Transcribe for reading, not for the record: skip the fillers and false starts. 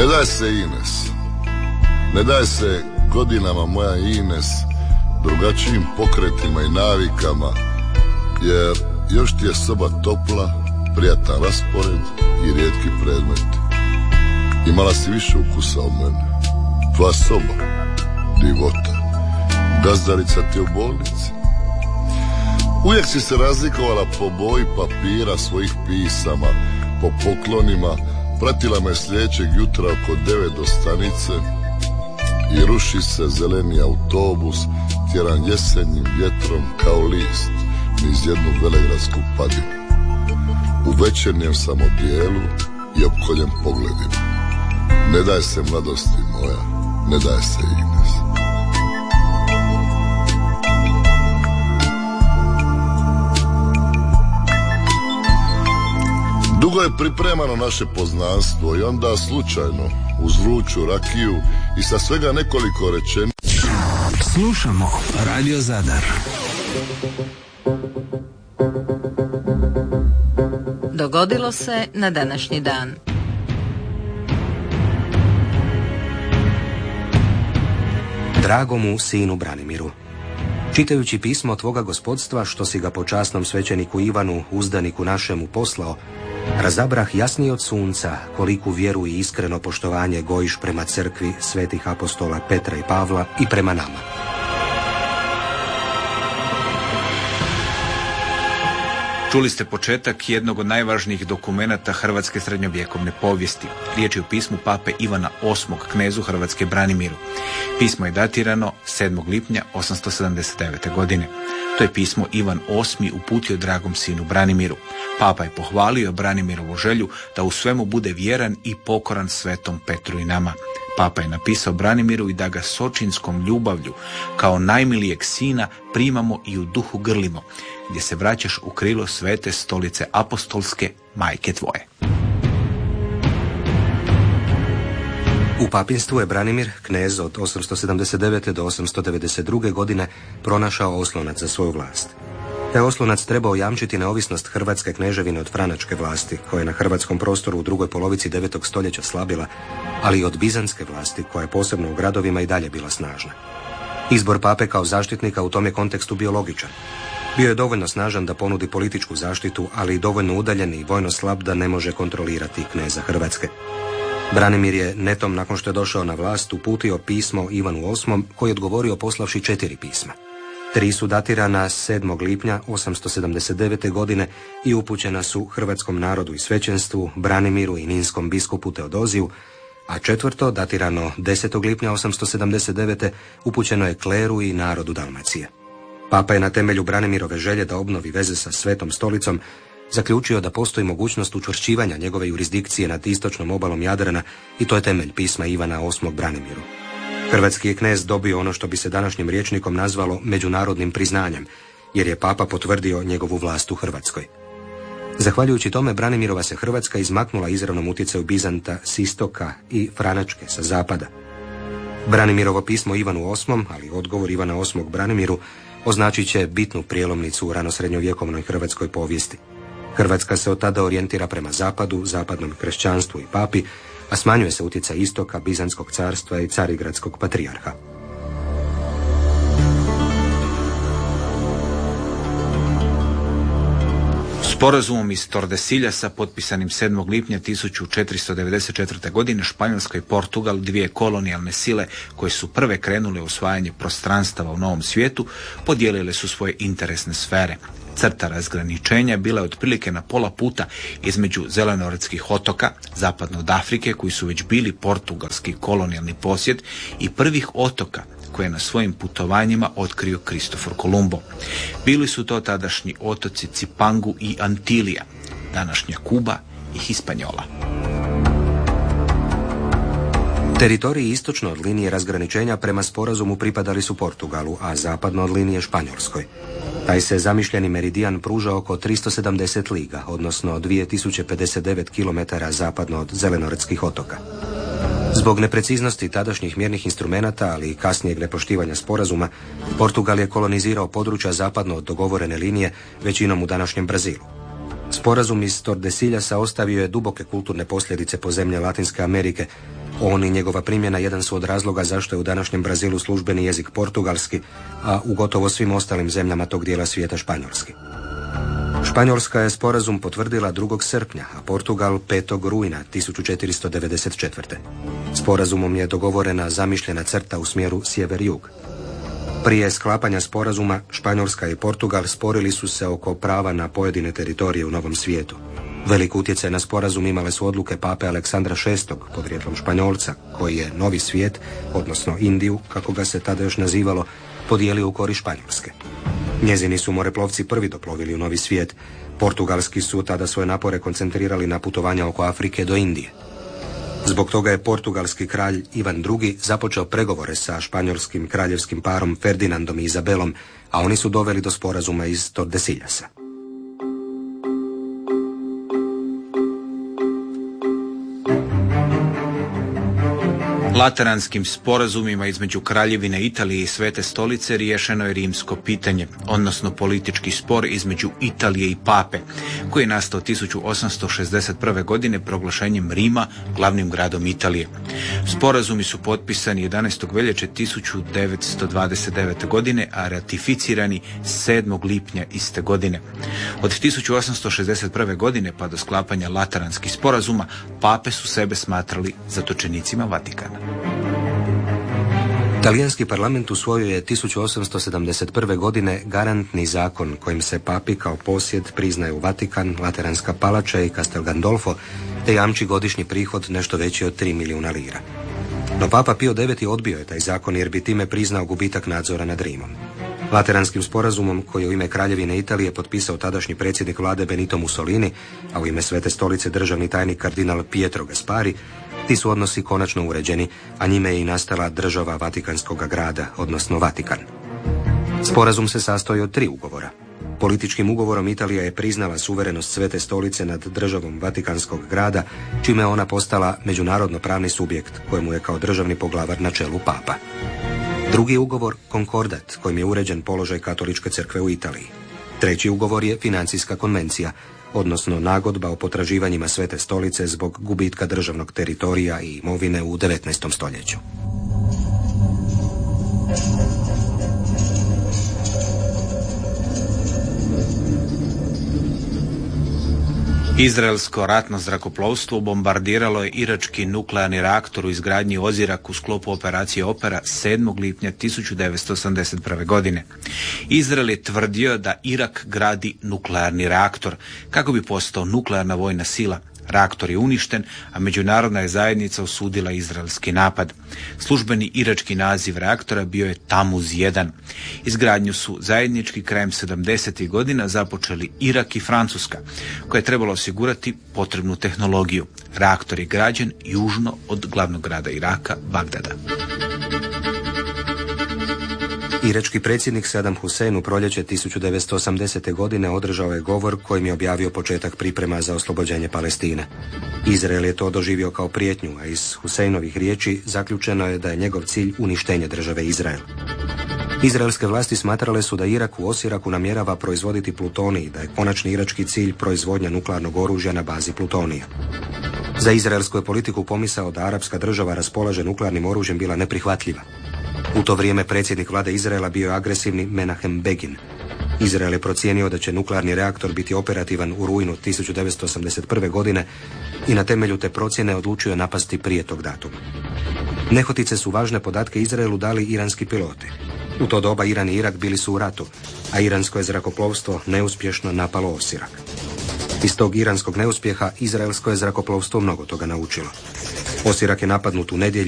Ne daj se Ines, ne daj se godinama moja Ines, drugačijim pokretima i navikama, jer još ti je soba topla, prijatan raspored i rijetki predmeti. Imala si više ukusa od mene. Tvoja soba, divota. Gazdarica ti u bolnici. Uvijek si se razlikovala po boji papira svojih pisama, po poklonima. Pratila me sljedećeg jutra oko 9 do stanice i ruši se zeleni autobus, tjeran jesenjim vjetrom kao list niz jednu velegradsku padinu. U večernjem sam odijelu i opkoljen pogledima. Ne daj se mladosti moja, ne daj se Ines. Dugo je pripremano naše poznanstvo i onda slučajno, uz vruću rakiju i sa svega nekoliko rečenica. Slušamo Radio Zadar. Dogodilo se na današnji dan. Dragomu sinu Branimiru, čitajući pismo tvoga gospodstva što si ga po časnom svećeniku Ivanu, uzdaniku našemu, poslao, razabrah jasnije od sunca koliku vjeru i iskreno poštovanje gojiš prema crkvi svetih apostola Petra i Pavla i prema nama. Čuli ste početak jednog od najvažnijih dokumenata hrvatske srednjovjekovne povijesti. Riječ je o pismu pape Ivana VIII, knezu Hrvatske Branimiru. Pismo je datirano 7. lipnja 879. godine. To je pismo Ivan VIII uputio dragom sinu Branimiru. Papa je pohvalio Branimirovu želju da u svemu bude vjeran i pokoran svetom Petru i nama. Papa je napisao Branimiru i da ga s očinskom ljubavlju kao najmilijeg sina primamo i u duhu grlimo, gdje se vraćaš u krilo svete stolice apostolske, majke tvoje. U papinstvu je Branimir, knez od 879. do 892. godine, pronašao oslonac za svoju vlast. Taj oslonac trebao jamčiti neovisnost Hrvatske kneževine od franačke vlasti, koja je na hrvatskom prostoru u drugoj polovici 9. stoljeća slabila, ali i od bizantske vlasti, koja je posebno u gradovima i dalje bila snažna. Izbor pape kao zaštitnika u tom je kontekstu bio logičan. Bio je dovoljno snažan da ponudi političku zaštitu, ali i dovoljno udaljen i vojno slab da ne može kontrolirati kneza Hrvatske. Branimir je netom nakon što je došao na vlast uputio pismo Ivanu VIII, koji je odgovorio poslavši 4 pisma. 3 su datirana 7. lipnja 879. godine i upućena su hrvatskom narodu i svećenstvu, Branimiru i ninskom biskupu Teodoziju, a 4. datirano 10. lipnja 879. upućeno je kleru i narodu Dalmacije. Papa je na temelju Branimirove želje da obnovi veze sa Svetom stolicom zaključio da postoji mogućnost učvršćivanja njegove jurisdikcije nad istočnom obalom Jadrana i to je temelj pisma Ivana VIII Branimiru. Hrvatski je knez dobio ono što bi se današnjim rječnikom nazvalo međunarodnim priznanjem, jer je papa potvrdio njegovu vlast u Hrvatskoj. Zahvaljujući tome, Branimirova se Hrvatska izmaknula izravnom utjecaju Bizanta s istoka i Franačke sa zapada. Branimirovo pismo Ivanu VIII, ali odgovor Ivana VIII Branimiru, označit će bitnu prijelomnicu u ranosrednjovjekovnoj hrvatskoj povijesti. Hrvatska se od tada orijentira prema zapadu, zapadnom kršćanstvu i papi, a smanjuje se utjecaj istoka, Bizantskog carstva i Carigradskog patrijarha. Sporazumom iz Tordesiljasa potpisanim 7. lipnja 1494. godine Španjolska i Portugal, dvije kolonijalne sile koje su prve krenule u osvajanje prostranstava u Novom svijetu, podijelile su svoje interesne sfere. Crta razgraničenja bila je otprilike na pola puta između zelenorodskih otoka, zapadno od Afrike, koji su već bili portugalski kolonijalni posjed, i prvih otoka koje je na svojim putovanjima otkrio Kristofor Kolumbo. Bili su to tadašnji otoci Cipangu i Antilija, današnja Kuba i Hispanjola. Teritoriji istočno od linije razgraničenja prema sporazumu pripadali su Portugalu, a zapadno od linije Španjolskoj. Taj se zamišljeni meridijan pruža oko 370 liga, odnosno 2059 km zapadno od zelenorodskih otoka. Zbog nepreciznosti tadašnjih mjernih instrumenata, ali i kasnijeg nepoštivanja sporazuma, Portugal je kolonizirao područja zapadno od dogovorene linije, većinom u današnjem Brazilu. Sporazum iz Tordesiljasa ostavio je duboke kulturne posljedice po zemlje Latinske Amerike, On i njegova primjena jedan su od razloga zašto je u današnjem Brazilu službeni jezik portugalski, a u gotovo svim ostalim zemljama tog dijela svijeta španjolski. Španjolska je sporazum potvrdila 2. srpnja, a Portugal 5. rujna 1494. Sporazumom je dogovorena zamišljena crta u smjeru sjever-jug. Prije sklapanja sporazuma, Španjolska i Portugal sporili su se oko prava na pojedine teritorije u Novom svijetu. Velik utjecaj na sporazum imale su odluke pape Aleksandra VI, podrijetlom Španjolca, koji je Novi svijet, odnosno Indiju, kako ga se tada još nazivalo, podijelio u korist Španjolske. Njezini su moreplovci prvi doplovili u Novi svijet. Portugalski su tada svoje napore koncentrirali na putovanja oko Afrike do Indije. Zbog toga je portugalski kralj Ivan II. Započeo pregovore sa španjolskim kraljevskim parom Ferdinandom i Izabelom, a oni su doveli do sporazuma iz Tordesiljasa. Lateranskim sporazumima između Kraljevine Italije i Svete stolice riješeno je rimsko pitanje, odnosno politički spor između Italije i Pape, koji je nastao 1861. godine proglašenjem Rima glavnim gradom Italije. Sporazumi su potpisani 11. veljače 1929. godine, a ratificirani 7. lipnja iste godine. Od 1861. godine pa do sklapanja Lateranskih sporazuma, pape su sebe smatrali zatočenicima Vatikana. Talijanski parlament usvojio je 1871. godine garantni zakon kojim se papi kao posjed priznaju Vatikan, Lateranska palača i Castel Gandolfo, te jamči godišnji prihod nešto veći od 3 milijuna lira. No papa Pio IX. Odbio je taj zakon jer bi time priznao gubitak nadzora nad Rimom. Lateranskim sporazumom, koji je u ime Kraljevine Italije potpisao tadašnji predsjednik vlade Benito Mussolini, a u ime Svete stolice državni tajnik kardinal Pietro Gaspari, ti su odnosi konačno uređeni, a njime je i nastala država Vatikanskog grada, odnosno Vatikan. Sporazum se sastoji od 3 ugovora. Političkim ugovorom Italija je priznala suverenost Svete stolice nad državom Vatikanskog grada, čime je ona postala međunarodno pravni subjekt kojemu je kao državni poglavar na čelu papa. Drugi ugovor, konkordat, kojim je uređen položaj katoličke crkve u Italiji. Treći ugovor je financijska konvencija, odnosno nagodba o potraživanjima Svete stolice zbog gubitka državnog teritorija i imovine u 19. stoljeću. Izraelsko ratno zrakoplovstvo bombardiralo je irački nuklearni reaktor u izgradnji Ozirak u sklopu operacije Opera 7. lipnja 1981. godine. Izrael je tvrdio da Irak gradi nuklearni reaktor kako bi postao nuklearna vojna sila. Reaktor je uništen, a međunarodna je zajednica osudila izraelski napad. Službeni irački naziv reaktora bio je Tamuz 1. Izgradnju su zajednički krajem 70. godina započeli Irak i Francuska, koja je trebala osigurati potrebnu tehnologiju. Reaktor je građen južno od glavnog grada Iraka, Bagdada. Irački predsjednik Saddam Hussein u proljeće 1980. godine održao je govor kojim je objavio početak priprema za oslobođenje Palestine. Izrael je to doživio kao prijetnju, a iz Huseinovih riječi zaključeno je da je njegov cilj uništenje države Izrael. Izraelske vlasti smatrale su da Irak u Osiraku namjerava proizvoditi plutonij i da je konačni irački cilj proizvodnja nuklearnog oružja na bazi plutonija. Za izraelsku je politiku pomisao da arapska država raspolaže nuklearnim oružjem bila neprihvatljiva. U to vrijeme predsjednik vlade Izraela bio je agresivni Menahem Begin. Izrael je procijenio da će nuklearni reaktor biti operativan u rujnu 1981. godine i na temelju te procjene odlučio napasti prije tog datuma. Nehotice su važne podatke Izraelu dali iranski piloti. U to doba Iran i Irak bili su u ratu, a iransko je zrakoplovstvo neuspješno napalo Osirak. Iz tog iranskog neuspjeha izraelsko je zrakoplovstvo mnogo toga naučilo. Osirak je napadnut u nedjelju